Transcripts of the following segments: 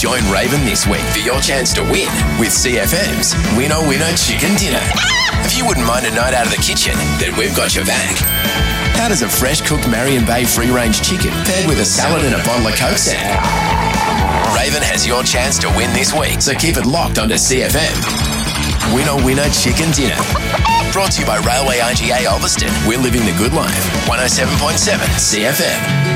Join Raven this week for your chance to win with CFM's Winner Winner Chicken Dinner. If you wouldn't mind a night out of the kitchen, then we've got your back. How does a fresh cooked Marion Bay free-range chicken paired with a salad and a bottle of Coke sound? Raven has your chance to win this week, so keep it locked onto CFM. Winner Winner Chicken Dinner. Brought to you by Railway IGA Ulverston. We're living the good life. 107.7 CFM.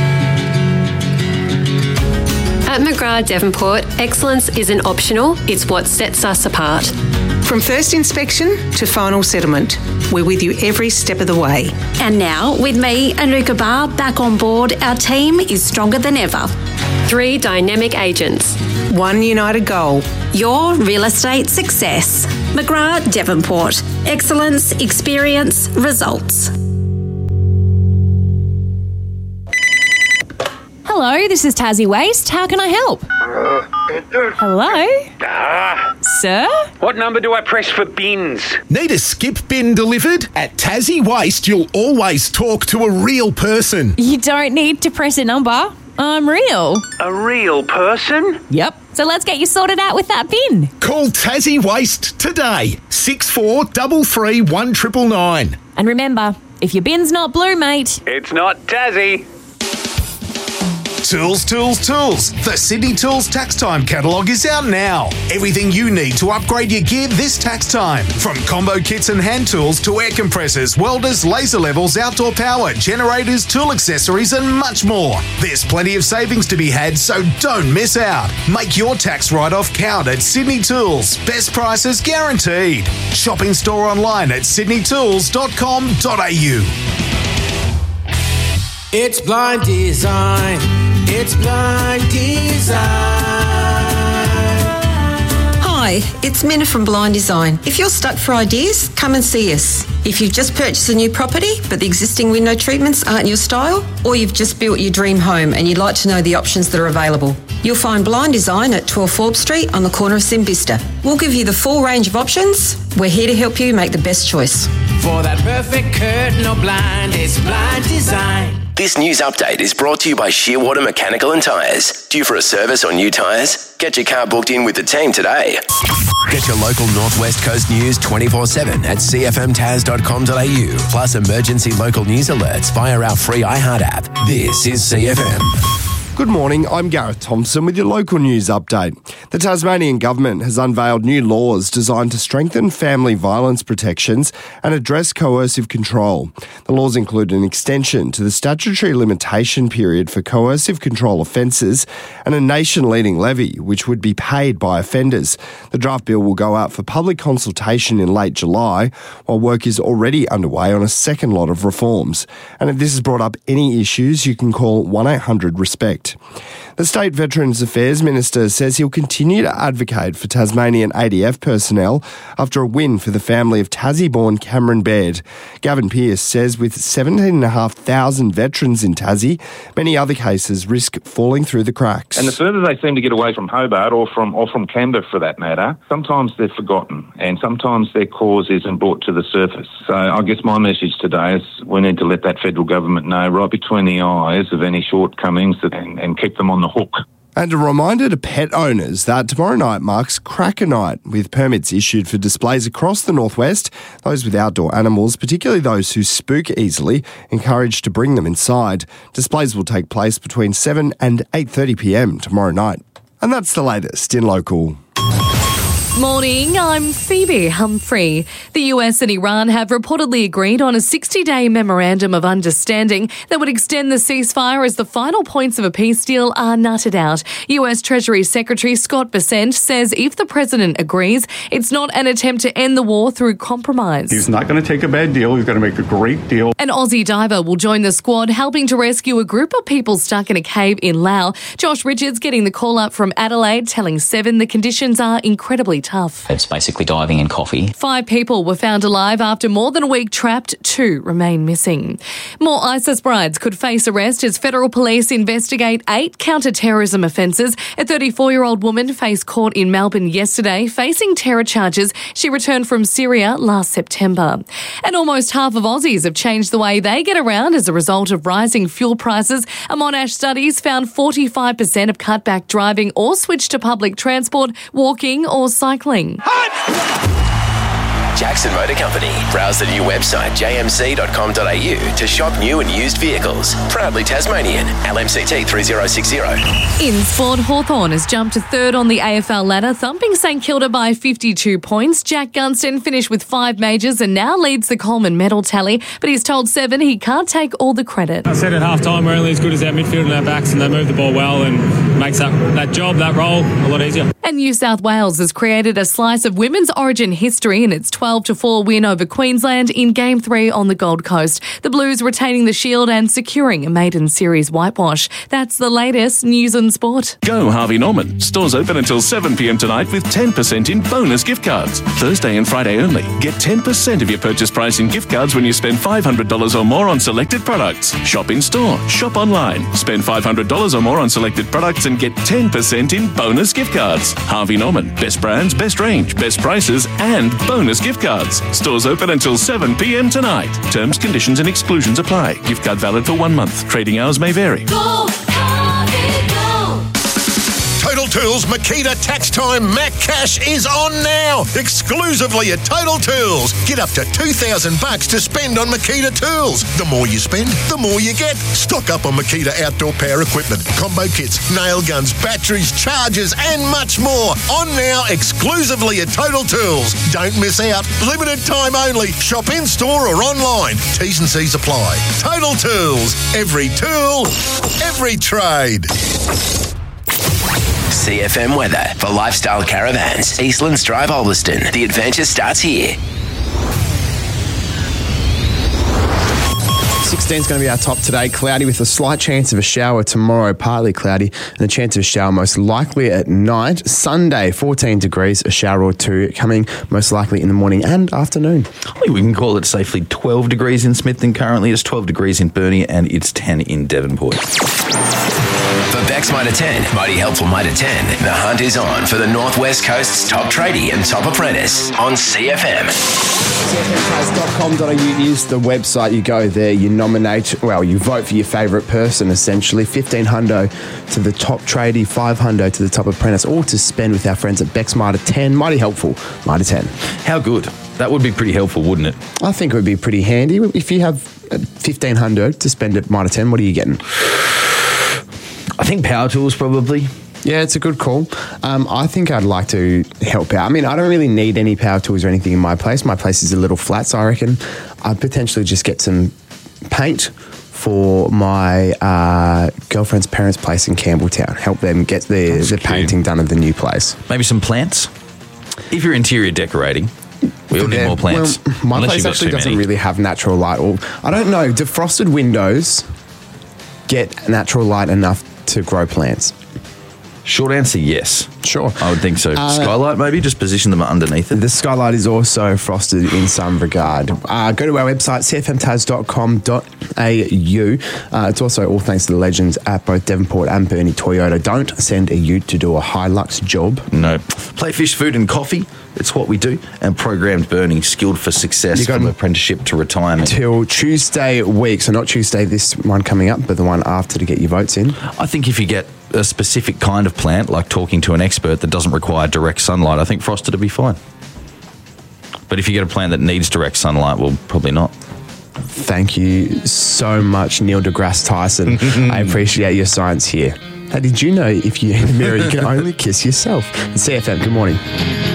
At McGrath Devonport, excellence isn't optional, it's what sets us apart. From first inspection to final settlement, we're with you every step of the way. And now, with me, Anuka Barr, back on board, our team is stronger than ever. 3 dynamic agents. 1 united goal. Your real estate success. McGrath Devonport. Excellence, experience, results. Hello, this is Tassie Waste. How can I help? Hello? Sir? What number do I press for bins? Need a skip bin delivered? At Tassie Waste, you'll always talk to a real person. You don't need to press a number. I'm real. A real person? Yep. So let's get you sorted out with that bin. Call Tassie Waste today. 6433 1999. And remember, if your bin's not blue, mate, It's not Tassie. Tools, tools, tools. The Sydney Tools Tax Time catalogue is out now. Everything you need to upgrade your gear this tax time. From combo kits and hand tools to air compressors, welders, laser levels, outdoor power, generators, tool accessories and much more. There's plenty of savings to be had, so don't miss out. Make your tax write-off count at Sydney Tools. Best prices guaranteed. Shop in store online at sydneytools.com.au. It's Blind Design. It's Blind Design. Hi, it's Minna from Blind Design. If you're stuck for ideas, come and see us. If you've just purchased a new property but the existing window treatments aren't your style, or you've just built your dream home and you'd like to know the options that are available, you'll find Blind Design at 12 Forbes Street on the corner of Simbista. We'll give you the full range of options. We're here to help you make the best choice. For that perfect curtain or blind, it's Blind Design. This news update is brought to you by Shearwater Mechanical and Tyres. Due for a service or new tyres? Get your car booked in with the team today. Get your local Northwest Coast news 24/7 at cfmtaz.com.au. Plus emergency local news alerts via our free iHeart app. This is CFM. Good morning, I'm Gareth Thompson with your local news update. The Tasmanian Government has unveiled new laws designed to strengthen family violence protections and address coercive control. The laws include an extension to the statutory limitation period for coercive control offences and a nation-leading levy, which would be paid by offenders. The draft bill will go out for public consultation in late July, while work is already underway on a second lot of reforms. And if this has brought up any issues, you can call 1800-RESPECT. The State Veterans Affairs Minister says he'll continue to advocate for Tasmanian ADF personnel after a win for the family of Tassie-born Cameron Baird. Gavin Pearce says with 17,500 veterans in Tassie, many other cases risk falling through the cracks. And the further they seem to get away from Hobart or from Canberra for that matter, sometimes they're forgotten and sometimes their cause isn't brought to the surface. So I guess my message today is we need to let that federal government know right between the eyes of any shortcomings and keep them on the hook. And a reminder to pet owners that tomorrow night marks Cracker Night, with permits issued for displays across the northwest. Those with outdoor animals, particularly those who spook easily, encouraged to bring them inside. Displays will take place between 7 and 8:30pm tomorrow night. And that's the latest in local. Morning, I'm Phoebe Humphrey. The US and Iran have reportedly agreed on a 60-day memorandum of understanding that would extend the ceasefire as the final points of a peace deal are nutted out. US Treasury Secretary Scott Bessent says if the president agrees, it's not an attempt to end the war through compromise. He's not going to take a bad deal. He's going to make a great deal. An Aussie diver will join the squad helping to rescue a group of people stuck in a cave in Laos. Josh Richards getting the call up from Adelaide, telling Seven the conditions are incredibly tough. It's basically diving in coffee. 5 people were found alive after more than a week trapped. 2 remain missing. More ISIS brides could face arrest as federal police investigate 8 counter-terrorism offences. A 34-year-old woman faced court in Melbourne yesterday, facing terror charges. She returned from Syria last September. And almost half of Aussies have changed the way they get around as a result of rising fuel prices. A Monash studies found 45% have cut back driving or switched to public transport, walking or cycling. Jackson Motor Company. Browse the new website jmc.com.au to shop new and used vehicles. Proudly Tasmanian. LMCT 3060. In sport, Hawthorn has jumped to 3rd on the AFL ladder, thumping St Kilda by 52 points. Jack Gunston finished with 5 majors and now leads the Coleman medal tally, but he's told Seven he can't take all the credit. I said at half-time we're only as good as our midfield and our backs, and they move the ball well and makes that job, that role, a lot easier. And New South Wales has created a slice of women's origin history in its 12-4 win over Queensland in Game 3 on the Gold Coast. The Blues retaining the shield and securing a maiden series whitewash. That's the latest news and sport. Go Harvey Norman. Stores open until 7 p.m. tonight with 10% in bonus gift cards. Thursday and Friday only. Get 10% of your purchase price in gift cards when you spend $500 or more on selected products. Shop in store. Shop online. Spend $500 or more on selected products and get 10% in bonus gift cards. Harvey Norman. Best brands, best range, best prices and bonus gift cards. Stores open until 7 p.m. tonight. Terms, conditions and exclusions apply. Gift card valid for 1 month. Trading hours may vary. Go, Harvey, go. Total Tools Makita Tax Time Mac Cash is on now, exclusively at Total Tools. Get up to $2,000 to spend on Makita tools. The more you spend, the more you get. Stock up on Makita outdoor power equipment, combo kits, nail guns, batteries, chargers, and much more. On now, exclusively at Total Tools. Don't miss out. Limited time only. Shop in store or online. T's and C's apply. Total Tools. Every tool, every trade. CFM weather for Lifestyle Caravans. Eastlands Drive, Ulverston. The adventure starts here. 16 is going to be our top today. Cloudy with a slight chance of a shower tomorrow, partly cloudy, and a chance of a shower most likely at night. Sunday, 14 degrees, a shower or 2 coming most likely in the morning and afternoon. I think we can call it safely 12 degrees in Smithton currently. It's 12 degrees in Burnie and it's 10 in Devonport. For Beck's Mitre 10, Mighty Helpful Mitre 10, the hunt is on for the Northwest Coast's top tradie and top apprentice on CFM. CFMcars.com.au is the website. You go there, you nominate, you vote for your favourite person, essentially. 1,500 to the top tradie, 500 to the top apprentice, all to spend with our friends at Beck's Mitre 10. Mighty Helpful Mitre 10. How good? That would be pretty helpful, wouldn't it? I think it would be pretty handy. If you have 1,500 to spend at Mitre 10, what are you getting? I think power tools probably. Yeah, it's a good call. I think I'd like to help out. I mean, I don't really need any power tools or anything in my place. My place is a little flat, so I reckon I'd potentially just get some paint for my girlfriend's parents' place in Campbelltown. Help them get the painting done of the new place. Maybe some plants? If you're interior decorating, we all need more plants. Well, my place actually doesn't really have natural light. Or I don't know, do frosted windows get natural light enough to grow plants? Short answer, yes. Sure. I would think so. Skylight, maybe? Just position them underneath it? The skylight is also frosted in some regard. Go to our website, cfmtaz.com.au. It's also all thanks to the legends at both Devonport and Burnie Toyota. Don't send a ute to do a Hilux job. No. Play fish, food and coffee. It's what we do. And programmed burning, skilled for success from apprenticeship to retirement. Till Tuesday week. So not Tuesday, this one coming up, but the one after to get your votes in. I think if you get a specific kind of plant, like talking to an expert that doesn't require direct sunlight, I think frosted would be fine. But if you get a plant that needs direct sunlight, well, probably not. Thank you so much, Neil deGrasse Tyson. I appreciate your science here. Hey, did you know if you're in the mirror, you can only kiss yourself? CFM, good morning.